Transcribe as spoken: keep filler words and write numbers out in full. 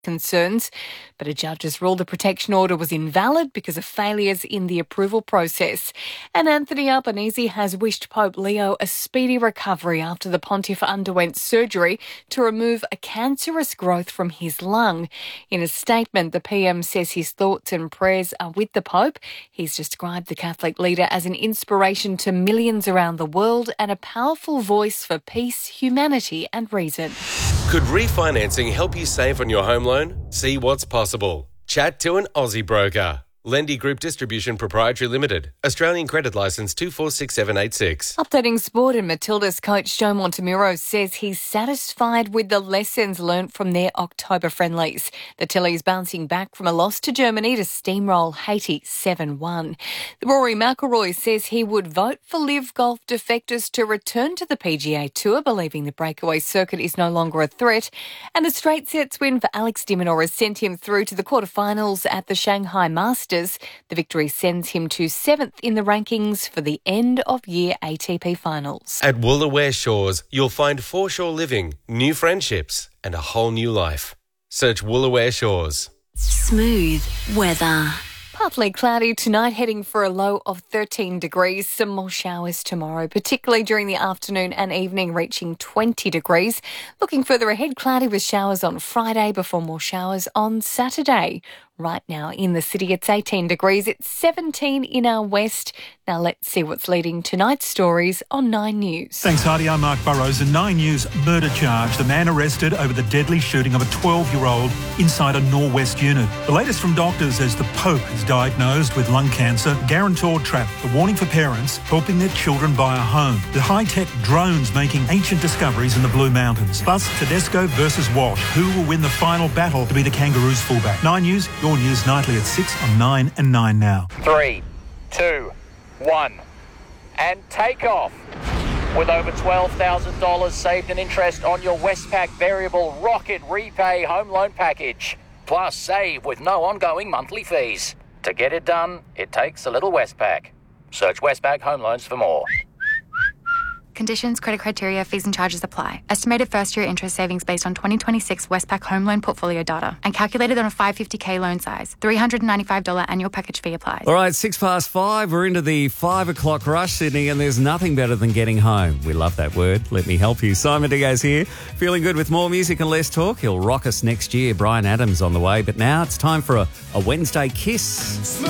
concerns, but a judge has ruled the protection order was invalid because of failures in the approval process. And Anthony Albanese has wished Pope Leo a speedy recovery after the pontiff underwent surgery to remove a cancerous growth from his lung. In a statement, the P M says his thoughts and prayers are with the Pope. He's described the Catholic leader as an inspiration to millions around the world and a powerful voice for peace, humanity and reason. Could refinancing help you save on your home loan? See what's possible. Chat to an Aussie broker. Lendy Group Distribution Proprietary Limited. Australian credit licence two four six seven eight six. Updating sport, and Matilda's coach Joe Montemuro says he's satisfied with the lessons learnt from their October friendlies. The Tillies bouncing back from a loss to Germany to steamroll Haiti seven one. Rory McIlroy says he would vote for Live Golf defectors to return to the P G A Tour, believing the breakaway circuit is no longer a threat. And a straight sets win for Alex de Minaur has sent him through to the quarterfinals at the Shanghai Masters. The victory sends him to seventh in the rankings for the end-of-year A T P finals. At Woolooware Shores, you'll find foreshore living, new friendships and a whole new life. Search Woolooware Shores. Smooth weather. Partly cloudy tonight, heading for a low of thirteen degrees. Some more showers tomorrow, particularly during the afternoon and evening, reaching twenty degrees. Looking further ahead, cloudy with showers on Friday before more showers on Saturday. Right now in the city, it's eighteen degrees. It's seventeen in our west. Now let's see what's leading tonight's stories on Nine News. Thanks, Heidi. I'm Mark Burrows. A Nine News murder charge. The man arrested over the deadly shooting of a twelve-year-old inside a Norwest unit. The latest from doctors as the Pope is diagnosed with lung cancer. Guarantor trap. A warning for parents helping their children buy a home. The high-tech drones making ancient discoveries in the Blue Mountains. Plus, Tedesco versus Walsh. Who will win the final battle to be the Kangaroos fullback? Nine News, your news nightly at six on nine and nine now. Three, two, one, and take off. With over twelve thousand dollars saved in interest on your Westpac Variable Rocket Repay Home Loan Package. Plus save with no ongoing monthly fees. To get it done, it takes a little Westpac. Search Westpac Home Loans for more. Conditions, credit criteria, fees and charges apply. Estimated first-year interest savings based on twenty twenty-six Westpac home loan portfolio data and calculated on a five hundred fifty thousand loan size. three hundred ninety-five dollars annual package fee applies. All right, six past five. We're into the five o'clock rush, Sydney, and there's nothing better than getting home. We love that word. Let me help you. Simon Diaz here, feeling good with more music and less talk. He'll rock us next year. Bryan Adams on the way. But now it's time for a, a Wednesday kiss.